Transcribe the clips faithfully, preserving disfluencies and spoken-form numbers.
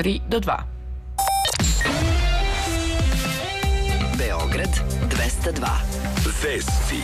tri do dva. Beograd dvesta dva. Vesti.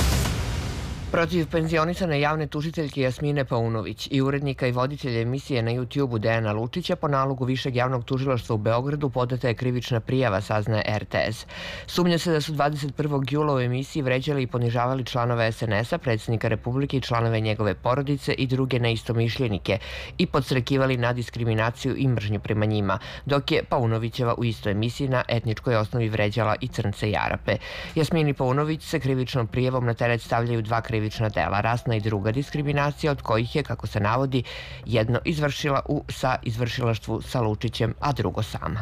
Protiv penzionisane javne tužiteljke Jasmine Paunović i urednika i voditelja emisije na YouTube-u Dejana Lučića po nalogu Višeg javnog tužilaštva u Beogradu podata je krivična prijava, saznaje er te es. Sumnja se da su dvadeset prvog jula u emisiji vređali i ponižavali članove es en es-a, predsjednika Republike i članove njegove porodice i druge neistomišljenike i podstrekivali na diskriminaciju i mržnju prema njima, dok je Paunovićeva u istoj emisiji na etničkoj osnovi vređala i Crnce i Arape. Jasmini Paunović se krivičnom prijavom na teret stavljaju dva krivična dela, rasna i druga diskriminacija, od kojih je, kako se navodi, jedno izvršila u sa izvršilaštvu sa Lučićem, a drugo sama.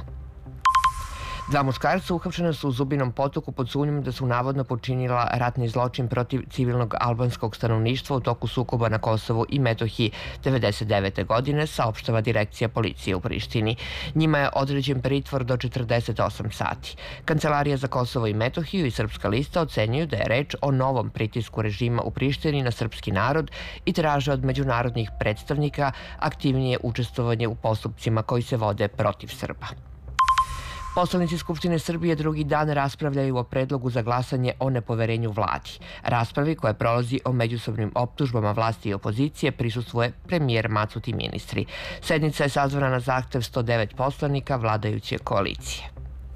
Dva muškarca uhapšena su u Zubinom Potoku pod sumnjom da su navodno počinila ratni zločin protiv civilnog albanskog stanovništva u toku sukoba na Kosovu i Metohiji devedeset devete godine, saopštava direkcija policije u Prištini. Njima je određen pritvor do četrdeset osam sati. Kancelarija za Kosovo i Metohiju i Srpska lista ocenjuju da je reč o novom pritisku režima u Prištini na srpski narod i traže od međunarodnih predstavnika aktivnije učestvovanje u postupcima koji se vode protiv Srba. Poslanici Skupštine Srbije drugi dan raspravljaju o predlogu za glasanje o nepoverenju vladi. Raspravi koja prolazi o međusobnim optužbama vlasti i opozicije prisustvuje premijer Macut i ministri. Sednica je sazvana na zahtev sto devet poslanika vladajuće koalicije.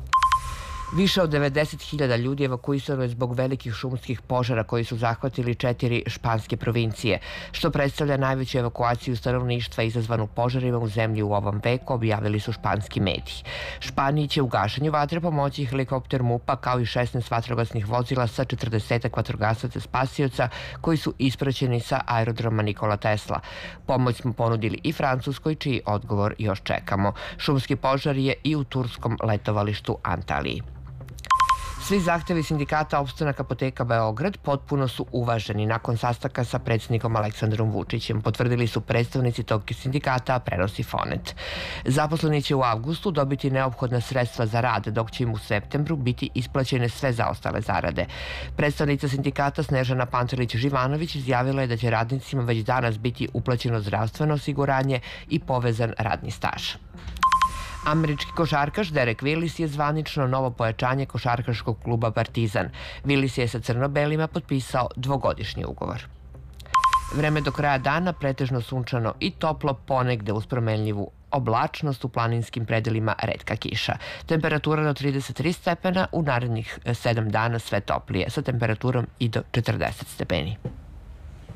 Više od devedeset hiljada ljudi evakuisano je zbog velikih šumskih požara koji su zahvatili četiri španske provincije, što predstavlja najveću evakuaciju stanovništva izazvanu požarima u zemlji u ovom veku, objavili su španski mediji. Španiji će u gašenju vatre pomoći helikopter MUP-a kao i šesnaest vatrogasnih vozila sa četrdesetak vatrogasaca spasioca koji su ispraćeni sa aerodroma Nikola Tesla. Pomoć smo ponudili i Francuskoj, čiji odgovor još čekamo. Šumski požar je i u turskom letovalištu Antaliji. Svi zahtevi sindikata Opstanak apoteka Beograd potpuno su uvaženi nakon sastanka sa predsjednikom Aleksandrom Vučićem, potvrdili su predstavnici tog sindikata, a prenosi Fonet. Zaposleni će u avgustu dobiti neophodna sredstva za rad, dok će im u septembru biti isplaćene sve zaostale zarade. Predstavnica sindikata Snežana Pantelić-Živanović izjavila je da će radnicima već danas biti uplaćeno zdravstveno osiguranje i povezan radni staž. Američki košarkaš Derek Willis je zvanično novo pojačanje košarkaškog kluba Partizan. Willis je sa crno-belima potpisao dvogodišnji ugovor. Vreme do kraja dana pretežno sunčano i toplo, ponegde uz promenljivu oblačnost, u planinskim predelima retka kiša. Temperatura do trideset tri stepena, u narednih sedam dana sve toplije, sa temperaturom i do četrdeset stepeni.